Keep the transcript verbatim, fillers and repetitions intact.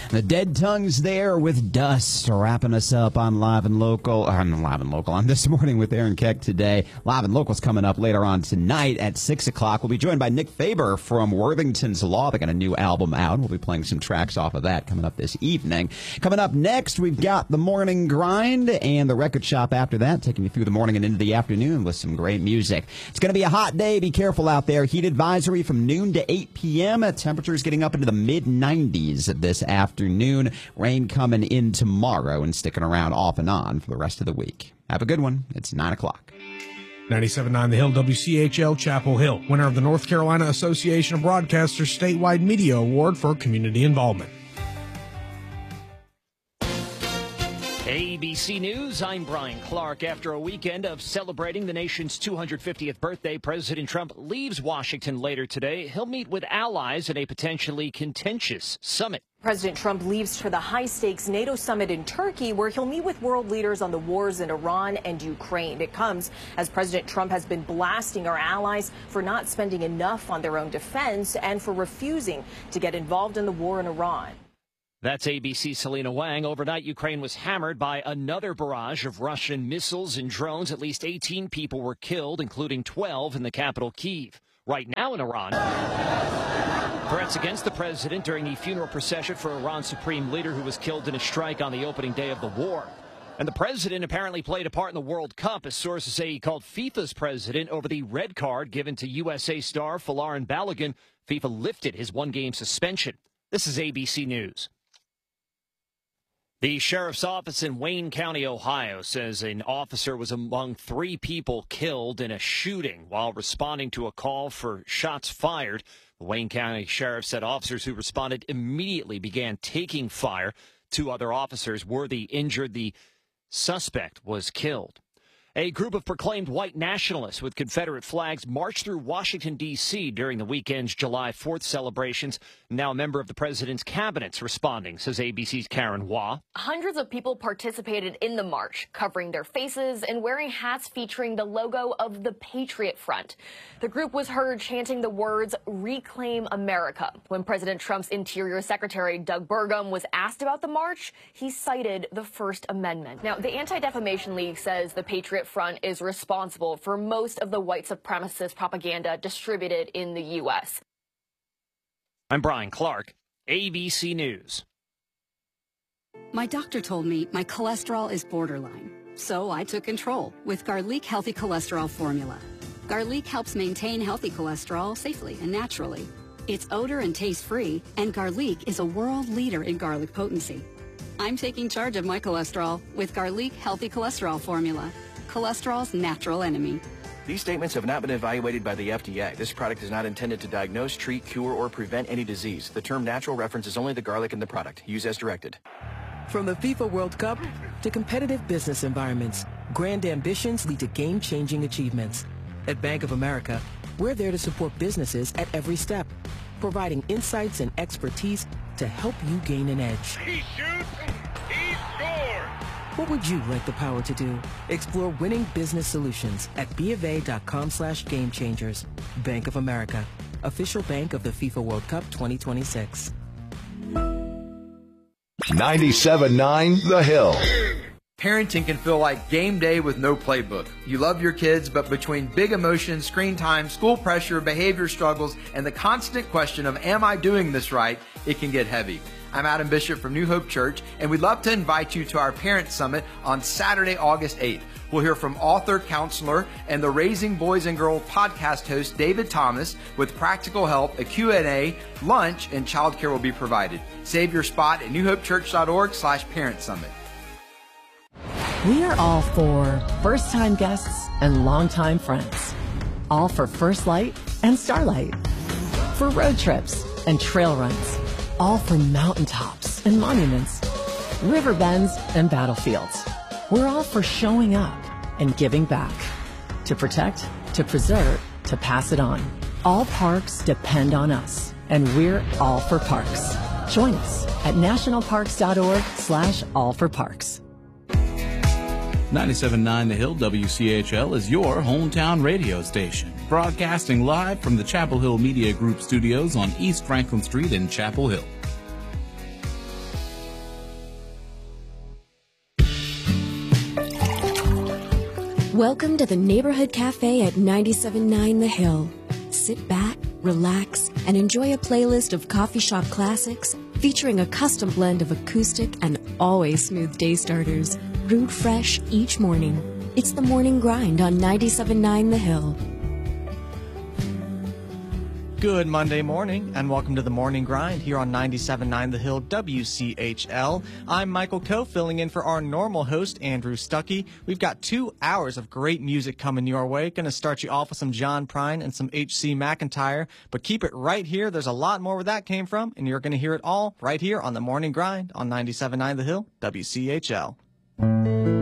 The Dead Tongues there with Dust, wrapping us up on Live and Local, or on Live and Local, on This Morning with Aaron Keck today. Live and Local's coming up later on tonight at six o'clock. We'll be joined by Nick Faber from Worthington's Law. They got a new album out. We'll be playing some tracks off of that coming up this evening. Coming up next, we've got The Morning Grind and The Record Shop after that, taking you through the morning and into the afternoon with some great music. It's going to be a hot day. Be careful out there. Heat advisory from noon to eight p.m. Temperatures getting up into the mid nineties this afternoon. Rain coming in tomorrow and sticking around off and on for the rest of the week. Have a good one. It's nine o'clock. ninety-seven point nine The Hill, W C H L, Chapel Hill. Winner of the North Carolina Association of Broadcasters Statewide Media Award for Community Involvement. A B C News, I'm Brian Clark. After a weekend of celebrating the nation's two hundred fiftieth birthday, President Trump leaves Washington later today. He'll meet with allies at a potentially contentious summit. President Trump leaves for the high-stakes NATO summit in Turkey, where he'll meet with world leaders on the wars in Iran and Ukraine. It comes as President Trump has been blasting our allies for not spending enough on their own defense and for refusing to get involved in the war in Iran. That's A B C's Selena Wang. Overnight, Ukraine was hammered by another barrage of Russian missiles and drones. At least eighteen people were killed, including twelve in the capital, Kyiv. Right now in Iran, threats against the president during the funeral procession for Iran's supreme leader who was killed in a strike on the opening day of the war. And the president apparently played a part in the World Cup, as sources say he called FIFA's president over the red card given to U S A star Folarin Balogun. FIFA lifted his one-game suspension. This is A B C News. The sheriff's office in Wayne County, Ohio, says an officer was among three people killed in a shooting while responding to a call for shots fired. The Wayne County sheriff said officers who responded immediately began taking fire. Two other officers were the injured. The suspect was killed. A group of proclaimed white nationalists with Confederate flags marched through Washington, D C during the weekend's July fourth celebrations. Now a member of the president's cabinet's responding, says A B C's Karen Waugh. Hundreds of people participated in the march, covering their faces and wearing hats featuring the logo of the Patriot Front. The group was heard chanting the words, "Reclaim America." When President Trump's Interior Secretary Doug Burgum was asked about the march, he cited the First Amendment. Now, the Anti-Defamation League says the Patriot Front is responsible for most of the white supremacist propaganda distributed in the U S I'm Brian Clark, A B C News. My doctor told me my cholesterol is borderline, so I took control with Garlic Healthy Cholesterol Formula. Garlic helps maintain healthy cholesterol safely and naturally. It's odor and taste-free, and Garlic is a world leader in garlic potency. I'm taking charge of my cholesterol with Garlic Healthy Cholesterol Formula. Cholesterol's natural enemy. These statements have not been evaluated by the F D A. This product is not intended to diagnose, treat, cure, or prevent any disease. The term natural references only the garlic in the product. Use as directed. From the FIFA World Cup to competitive business environments, grand ambitions lead to game-changing achievements. At Bank of America, we're there to support businesses at every step, providing insights and expertise to help you gain an edge. He shoots, he scores! What would you like the power to do? Explore winning business solutions at BofA.com slash game changers. Bank of America, official bank of the FIFA World Cup twenty twenty-six. ninety-seven point nine The Hill. Parenting can feel like game day with no playbook. You love your kids, but between big emotions, screen time, school pressure, behavior struggles, and the constant question of, am I doing this right, it can get heavy. I'm Adam Bishop from New Hope Church, and we'd love to invite you to our Parent Summit on Saturday, August eighth. We'll hear from author, counselor, and the Raising Boys and Girls podcast host, David Thomas, with practical help, a Q and A, lunch, and childcare will be provided. Save your spot at newhopechurch.org slash parent summit. We are all for first-time guests and longtime friends. All for First Light and Starlight. For road trips and trail runs. All for mountaintops and monuments. River bends and battlefields. We're all for showing up and giving back. To protect, to preserve, to pass it on. All parks depend on us, and we're all for parks. Join us at nationalparks.org slash all for parks. ninety-seven point nine The Hill W C H L is your hometown radio station, broadcasting live from the Chapel Hill Media Group studios on East Franklin Street in Chapel Hill. Welcome to the Neighborhood Cafe at ninety-seven point nine The Hill. Sit back, relax, and enjoy a playlist of coffee shop classics featuring a custom blend of acoustic and always smooth day starters, brewed fresh each morning. It's the Morning Grind on ninety-seven point nine The Hill. Good Monday morning, and welcome to the Morning Grind here on ninety-seven point nine The Hill W C H L. I'm Michael Coe, filling in for our normal host, Andrew Stuckey. We've got two hours of great music coming your way. Going to start you off with some John Prine and some H C McIntyre, but keep it right here. There's a lot more where that came from, and you're going to hear it all right here on the Morning Grind on ninety-seven point nine The Hill W C H L.